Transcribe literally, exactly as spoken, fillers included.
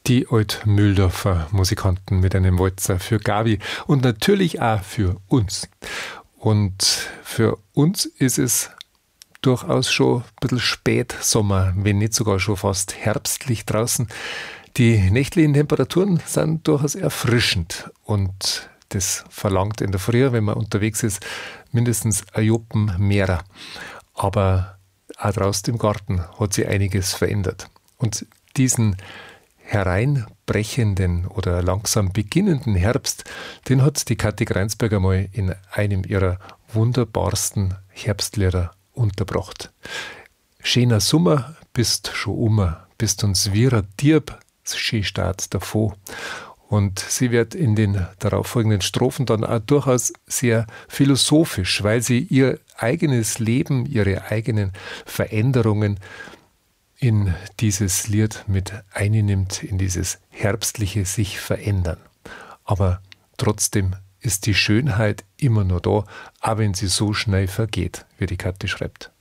Die Alt-Mühldorfer Musikanten mit einem Walzer für Gabi und natürlich auch für uns. Und für uns ist es durchaus schon ein bisschen Spätsommer, wenn nicht sogar schon fast herbstlich draußen. Die nächtlichen Temperaturen sind durchaus erfrischend und das verlangt in der Früh, wenn man unterwegs ist, mindestens ein Joppen mehrer. Aber auch draußen im Garten hat sich einiges verändert. Und diesen hereinbrechenden oder langsam beginnenden Herbst, den hat die Kathi Greinsberger mal in einem ihrer wunderbarsten Herbstlieder unterbracht. Schöner Sommer, bist schon ummer, bist uns wie ein Dieb, schön steht davor. Und sie wird in den darauffolgenden Strophen dann auch durchaus sehr philosophisch, weil sie ihr eigenes Leben, ihre eigenen Veränderungen in dieses Lied mit einnimmt, in dieses herbstliche sich verändern. Aber trotzdem ist die Schönheit immer nur da, auch wenn sie so schnell vergeht, wie die Kathi schreibt.